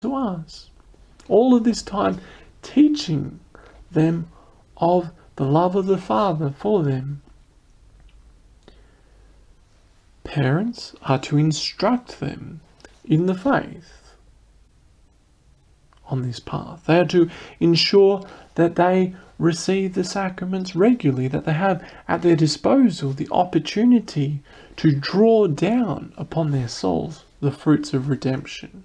to us. All of this time teaching them of the love of the Father for them. Parents are to instruct them in the faith on this path. They are to ensure that they receive the sacraments regularly, that they have at their disposal the opportunity to draw down upon their souls the fruits of redemption.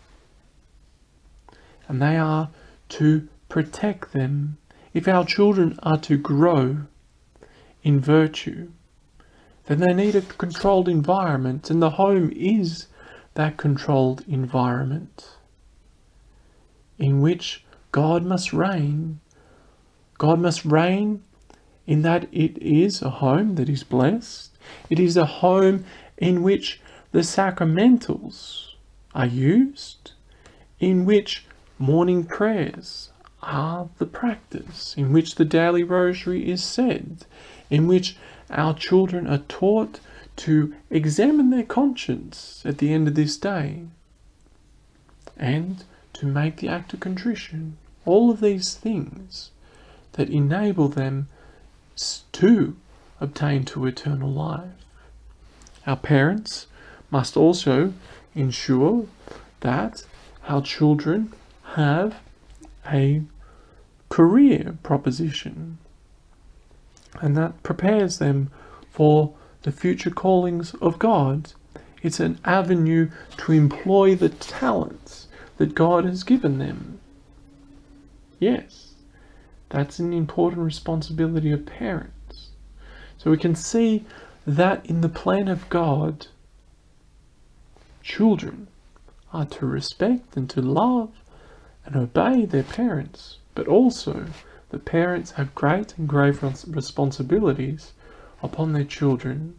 And they are to protect them. If our children are to grow in virtue, then they need a controlled environment, and the home is that controlled environment in which God must reign. God must reign in that it is a home that is blessed. It is a home in which the sacramentals are used, in which morning prayers are the practice, in which the daily rosary is said, in which our children are taught to examine their conscience at the end of this day and to make the act of contrition. All of these things that enable them to obtain to eternal life. Our parents must also ensure that our children have a career proposition, and that prepares them for the future callings of God. It's an avenue to employ the talents that God has given them. Yes, that's an important responsibility of parents. So we can see that in the plan of God, children are to respect and to love and obey their parents, but also the parents have great and grave responsibilities upon their children.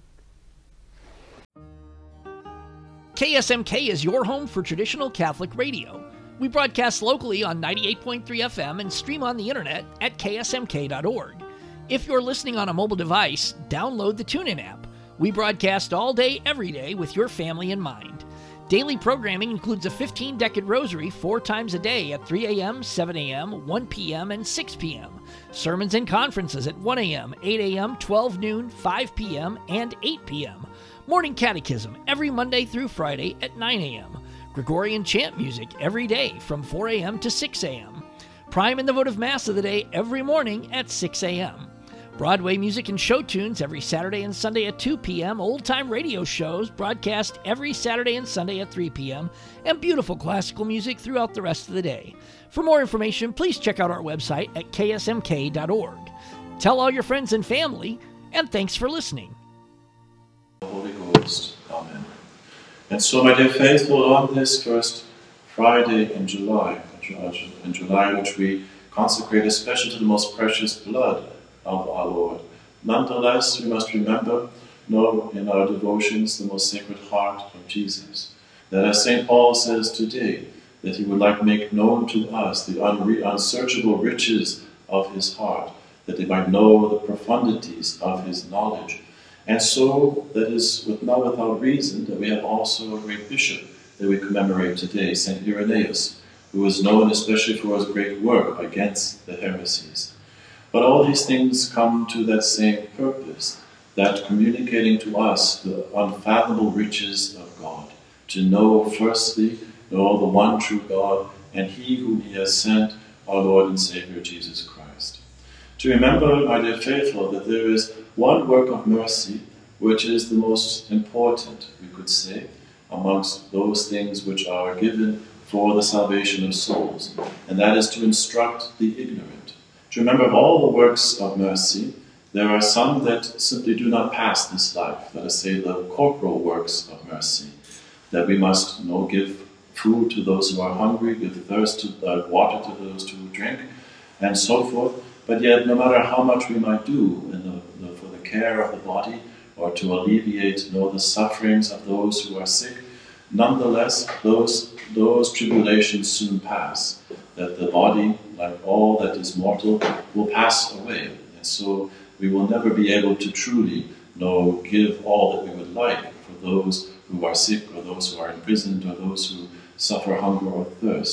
KSMK is your home for traditional Catholic radio. We broadcast locally on 98.3 FM and stream on the internet at ksmk.org. If you're listening on a mobile device, download the TuneIn app. We broadcast all day, every day with your family in mind. Daily programming includes a 15-decade rosary 4 times a day at 3 a.m., 7 a.m., 1 p.m., and 6 p.m. Sermons and conferences at 1 a.m., 8 a.m., 12 noon, 5 p.m., and 8 p.m. Morning catechism every Monday through Friday at 9 a.m. Gregorian chant music every day from 4 a.m. to 6 a.m. Prime and the votive Mass of the day every morning at 6 a.m. Broadway music and show tunes every Saturday and Sunday at 2 p.m., old-time radio shows broadcast every Saturday and Sunday at 3 p.m., and beautiful classical music throughout the rest of the day. For more information, please check out our website at ksmk.org. Tell all your friends and family, and thanks for listening. Holy Ghost. Amen. And so, my dear faithful, on this first Friday in July, which we consecrate especially to the most precious blood of our Lord, nonetheless, we must remember, know in our devotions the most sacred heart of Jesus. That as St. Paul says today, that he would like to make known to us the unsearchable riches of his heart, that they might know the profundities of his knowledge. And so, that is not without reason that we have also a great bishop that we commemorate today, St. Irenaeus, who is known especially for his great work against the heresies. But all these things come to that same purpose, that communicating to us the unfathomable riches of God, to know firstly, know the one true God, and He whom He has sent, our Lord and Savior Jesus Christ. To remember, my dear faithful, that there is one work of mercy which is the most important, we could say, amongst those things which are given for the salvation of souls, and that is to instruct the ignorant. To remember, of all the works of mercy, there are some that simply do not pass this life. Let us say the corporal works of mercy, that we must give food to those who are hungry, give water to those who drink, and so forth. But yet, no matter how much we might do for the care of the body, or to alleviate the sufferings of those who are sick, nonetheless, those tribulations soon pass. That the body, like all that is mortal, will pass away. And so we will never be able to truly give all that we would like for those who are sick, or those who are imprisoned, or those who suffer hunger or thirst.